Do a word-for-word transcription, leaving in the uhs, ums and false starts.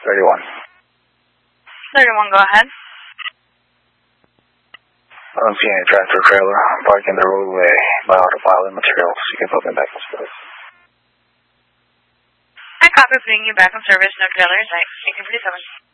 thirty-one. thirty-one, go ahead. I don't see any tractor trailer parked in the roadway by auto pilot materials. You can put me back in service. I copy putting you back in service, no trailers, eighteen forty-seven.